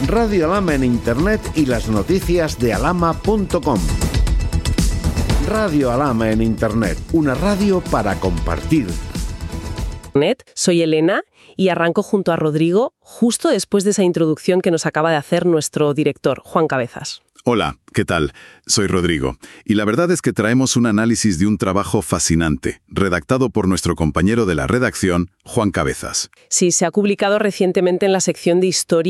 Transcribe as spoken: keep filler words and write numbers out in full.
Radio Alhama en Internet y las noticias de alhama punto com. Radio Alhama en Internet, una radio para compartir. Soy Elena y arranco junto a Rodrigo justo después de esa introducción que nos acaba de hacer nuestro director, Juan Cabezas. Hola, ¿qué tal? Soy Rodrigo, y la verdad es que traemos un análisis de un trabajo fascinante, redactado por nuestro compañero de la redacción, Juan Cabezas. Sí, se ha publicado recientemente en la sección de Historia